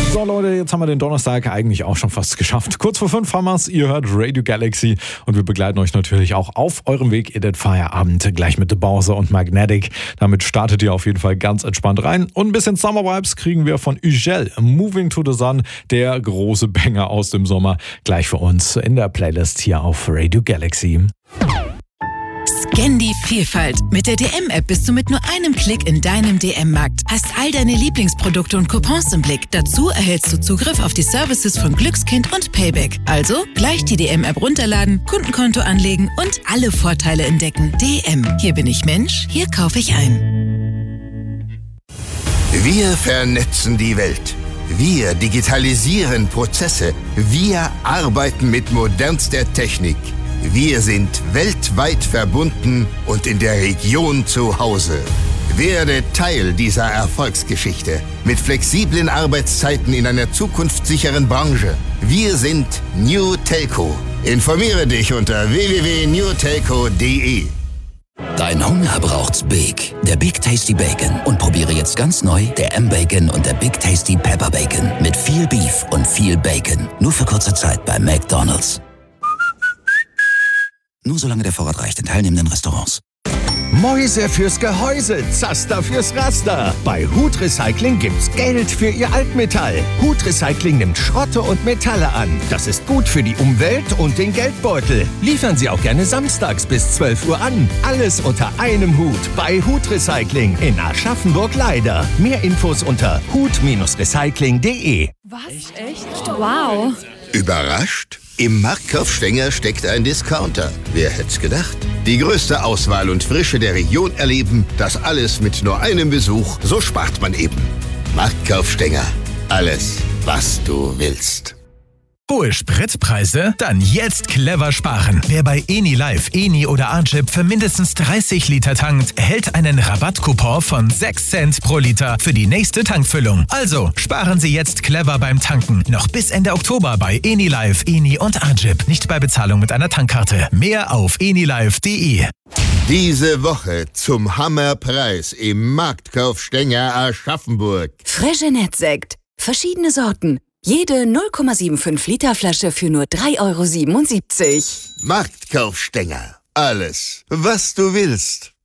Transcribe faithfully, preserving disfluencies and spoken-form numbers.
So Leute, jetzt haben wir den Donnerstag eigentlich auch schon fast geschafft. Kurz vor fünf haben wir's, ihr hört Radio Galaxy und wir begleiten euch natürlich auch auf eurem Weg in den Feierabend gleich mit The Bowser und Magnetic. Damit startet ihr auf jeden Fall ganz entspannt rein und ein bisschen Summer Vibes kriegen wir von Ugel, Moving to the Sun, der große Banger aus dem Sommer, gleich für uns in der Playlist hier auf Radio Galaxy. Scan die Vielfalt. Mit der D M-App bist du mit nur einem Klick in deinem D M-Markt. Hast all deine Lieblingsprodukte und Coupons im Blick. Dazu erhältst du Zugriff auf die Services von Glückskind und Payback. Also gleich die D M-App runterladen, Kundenkonto anlegen und alle Vorteile entdecken. D M. Hier bin ich Mensch, hier kaufe ich ein. Wir vernetzen die Welt. Wir digitalisieren Prozesse. Wir arbeiten mit modernster Technik. Wir sind weltweit verbunden und in der Region zu Hause. Werde Teil dieser Erfolgsgeschichte mit flexiblen Arbeitszeiten in einer zukunftssicheren Branche. Wir sind New Telco. Informiere dich unter w w w punkt new telco punkt d e. Dein Hunger braucht's Big. Der Big Tasty Bacon. Und probiere jetzt ganz neu der M-Bacon und der Big Tasty Pepper Bacon. Mit viel Beef und viel Bacon. Nur für kurze Zeit bei McDonald's. Nur solange der Vorrat reicht in teilnehmenden Restaurants. Mäuse fürs Gehäuse, Zaster fürs Raster. Bei Hut Recycling gibt's Geld für Ihr Altmetall. Hut Recycling nimmt Schrotte und Metalle an. Das ist gut für die Umwelt und den Geldbeutel. Liefern Sie auch gerne samstags bis zwölf Uhr an. Alles unter einem Hut bei Hut Recycling in Aschaffenburg-Leider. Mehr Infos unter hut Recycling punkt d e. Was? Echt? Wow. Überrascht? Im Marktkauf-Stenger steckt ein Discounter. Wer hätt's gedacht? Die größte Auswahl und Frische der Region erleben, das alles mit nur einem Besuch, so spart man eben. Marktkauf-Stenger. Alles, was du willst. Hohe Spritpreise? Dann jetzt clever sparen. Wer bei Enilive, Eni oder Arjip für mindestens dreißig Liter tankt, erhält einen Rabattcoupon von sechs Cent pro Liter für die nächste Tankfüllung. Also sparen Sie jetzt clever beim Tanken. Noch bis Ende Oktober bei Enilive, Eni und Arjip. Nicht bei Bezahlung mit einer Tankkarte. Mehr auf enilive punkt d e. Diese Woche zum Hammerpreis im Marktkauf-Stenger Aschaffenburg. Fregenet-Sekt. Verschiedene Sorten. Jede null Komma fünfundsiebzig Liter Flasche für nur drei Euro siebenundsiebzig. Marktkauf-Stenger. Alles, was du willst.